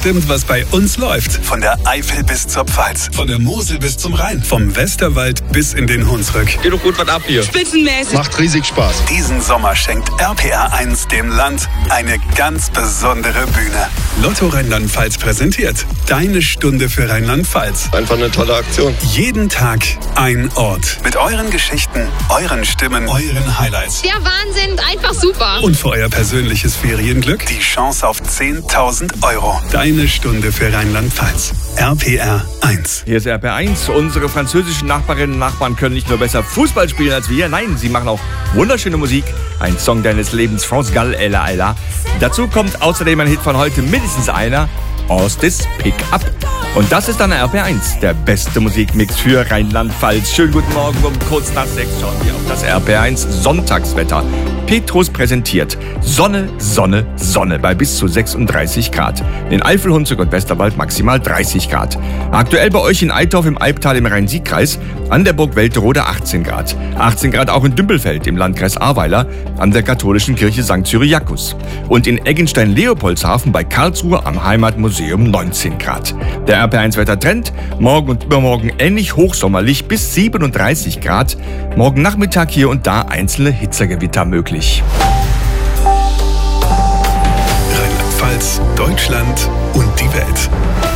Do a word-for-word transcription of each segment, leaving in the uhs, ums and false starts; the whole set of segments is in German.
bestimmt, was bei uns läuft. Von der Eifel bis zur Pfalz, von der Mosel bis zum Rhein, vom Westerwald bis in den Hunsrück. Geht doch gut was ab hier. Spitzenmäßig. Macht riesig Spaß. Diesen Sommer schenkt R P R eins dem Land eine ganz besondere Bühne. Lotto Rheinland-Pfalz präsentiert Deine Stunde für Rheinland-Pfalz. Einfach eine tolle Aktion. Jeden Tag ein Ort. Mit euren Geschichten, euren Stimmen, euren Highlights. Der Wahnsinn, einfach super. Und für euer persönliches Ferienglück die Chance auf zehntausend Euro. Deine Stunde für Rheinland-Pfalz. R P R eins. Hier ist R P R eins. Unsere französischen Nachbarinnen und Nachbarn können nicht nur besser Fußball spielen als wir. Nein, sie machen auch wunderschöne Musik. Ein Song deines Lebens, France Gall, Ella Ella. Dazu kommt außerdem ein Hit von heute, mindestens einer, Ostis Pick Up. Und das ist dann R P R eins, der beste Musikmix für Rheinland-Pfalz. Schönen guten Morgen, um kurz nach sechs schauen wir auf das R P R eins Sonntagswetter. Petrus präsentiert Sonne, Sonne, Sonne bei bis zu sechsunddreißig Grad. In Eifel, Hunsrück und Westerwald maximal dreißig Grad. Aktuell bei euch in Eitorf im Albtal im Rhein-Sieg-Kreis, an der Burg Welterode achtzehn Grad. achtzehn Grad auch in Dümpelfeld im Landkreis Ahrweiler an der katholischen Kirche Sankt Cyriakus. Und in Eggenstein-Leopoldshafen bei Karlsruhe am Heimatmuseum neunzehn Grad. Der R P R eins Wettertrend, morgen und übermorgen ähnlich hochsommerlich bis siebenunddreißig Grad. Morgen Nachmittag hier und da einzelne Hitzegewitter möglich. Rheinland-Pfalz, Deutschland und die Welt.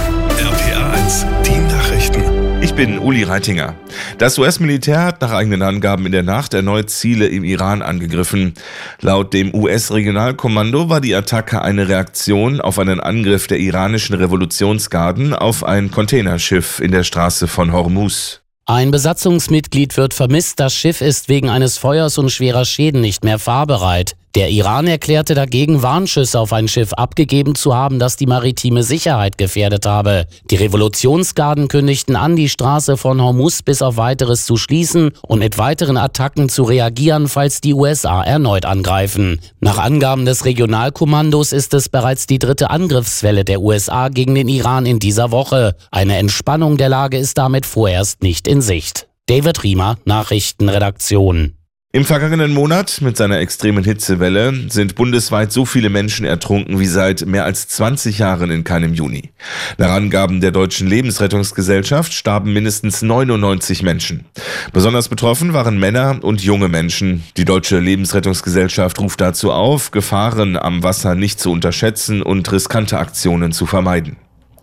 R P R eins, die Nachrichten. Ich bin Uli Reitinger. Das U S-Militär hat nach eigenen Angaben in der Nacht erneut Ziele im Iran angegriffen. Laut dem U S-Regionalkommando war die Attacke eine Reaktion auf einen Angriff der iranischen Revolutionsgarden auf ein Containerschiff in der Straße von Hormuz. Ein Besatzungsmitglied wird vermisst, das Schiff ist wegen eines Feuers und schwerer Schäden nicht mehr fahrbereit. Der Iran erklärte dagegen, Warnschüsse auf ein Schiff abgegeben zu haben, das die maritime Sicherheit gefährdet habe. Die Revolutionsgarden kündigten an, die Straße von Hormuz bis auf Weiteres zu schließen und mit weiteren Attacken zu reagieren, falls die U S A erneut angreifen. Nach Angaben des Regionalkommandos ist es bereits die dritte Angriffswelle der U S A gegen den Iran in dieser Woche. Eine Entspannung der Lage ist damit vorerst nicht in Sicht. David Riemer, Nachrichtenredaktion. Im vergangenen Monat mit seiner extremen Hitzewelle sind bundesweit so viele Menschen ertrunken wie seit mehr als zwanzig Jahren in keinem Juni. Nach Angaben der Deutschen Lebensrettungsgesellschaft starben mindestens neunundneunzig Menschen. Besonders betroffen waren Männer und junge Menschen. Die Deutsche Lebensrettungsgesellschaft ruft dazu auf, Gefahren am Wasser nicht zu unterschätzen und riskante Aktionen zu vermeiden.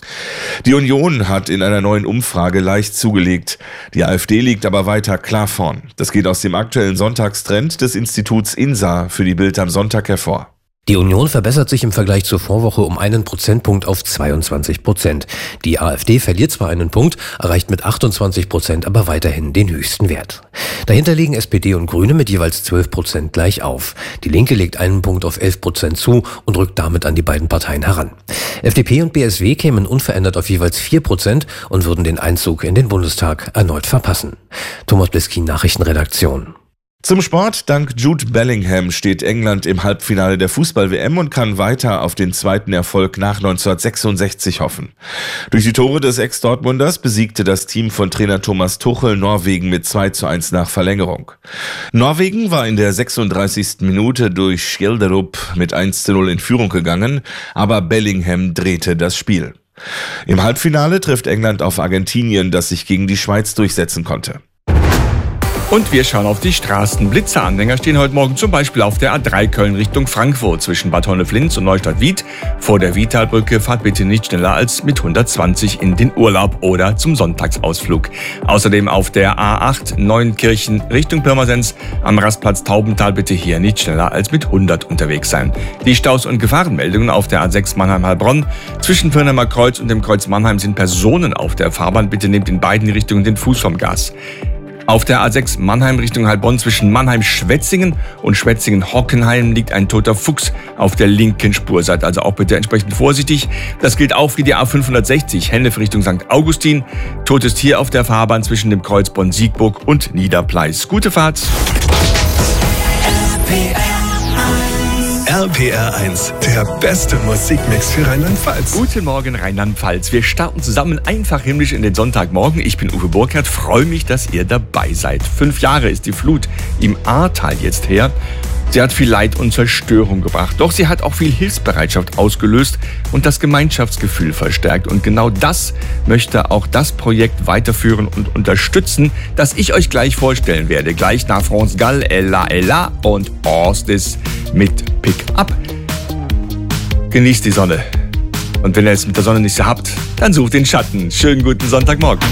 Die Union hat in einer neuen Umfrage leicht zugelegt. Die AfD liegt aber weiter klar vorn. Das geht aus dem aktuellen Sonntagstrend des Instituts INSA für die Bild am Sonntag hervor. Die Union verbessert sich im Vergleich zur Vorwoche um einen Prozentpunkt auf zweiundzwanzig Prozent. Die AfD verliert zwar einen Punkt, erreicht mit achtundzwanzig Prozent aber weiterhin den höchsten Wert. Dahinter liegen S P D und Grüne mit jeweils zwölf Prozent gleich auf. Die Linke legt einen Punkt auf elf Prozent zu und rückt damit an die beiden Parteien heran. F D P und B S W kämen unverändert auf jeweils vier Prozent und würden den Einzug in den Bundestag erneut verpassen. Thomas Bliskin, Nachrichtenredaktion. Zum Sport. Dank Jude Bellingham steht England im Halbfinale der Fußball-W M und kann weiter auf den zweiten Erfolg nach neunzehnhundertsechsundsechzig hoffen. Durch die Tore des Ex-Dortmunders besiegte das Team von Trainer Thomas Tuchel Norwegen mit zwei zu eins nach Verlängerung. Norwegen war in der sechsunddreißigsten Minute durch Skjelderup mit eins zu null in Führung gegangen, aber Bellingham drehte das Spiel. Im Halbfinale trifft England auf Argentinien, das sich gegen die Schweiz durchsetzen konnte. Und wir schauen auf die Straßen. Blitzeranhänger stehen heute Morgen zum Beispiel auf der A drei Köln Richtung Frankfurt zwischen Bad Honneflinz und Neustadt-Wied. Vor der Wietalbrücke fahrt bitte nicht schneller als mit hundertzwanzig in den Urlaub oder zum Sonntagsausflug. Außerdem auf der A acht Neunkirchen Richtung Pirmasens am Rastplatz Taubental bitte hier nicht schneller als mit hundert unterwegs sein. Die Staus- und Gefahrenmeldungen auf der A sechs Mannheim-Heilbronn zwischen Pirnheimer Kreuz und dem Kreuz Mannheim sind Personen auf der Fahrbahn. Bitte nehmt in beiden Richtungen den Fuß vom Gas. Auf der A sechs Mannheim Richtung Heilbronn zwischen Mannheim-Schwetzingen und Schwetzingen-Hockenheim liegt ein toter Fuchs auf der linken Spur. Seid also auch bitte entsprechend vorsichtig. Das gilt auch für die A fünfhundertsechzig Hennef Richtung Sankt Augustin. Totes Tier auf der Fahrbahn zwischen dem Kreuz Bonn-Siegburg und Niederpleis. Gute Fahrt! R P R eins, der beste Musikmix für Rheinland-Pfalz. Guten Morgen Rheinland-Pfalz. Wir starten zusammen einfach himmlisch in den Sonntagmorgen. Ich bin Uwe Burkhardt, freue mich, dass ihr dabei seid. Fünf Jahre ist die Flut im Ahrtal jetzt her. Sie hat viel Leid und Zerstörung gebracht, doch sie hat auch viel Hilfsbereitschaft ausgelöst und das Gemeinschaftsgefühl verstärkt. Und genau das möchte auch das Projekt weiterführen und unterstützen, das ich euch gleich vorstellen werde. Gleich nach France Gall, Ella Ella und Orstis mit Pick Up. Genießt die Sonne. Und wenn ihr es mit der Sonne nicht so habt, dann sucht den Schatten. Schönen guten Sonntagmorgen.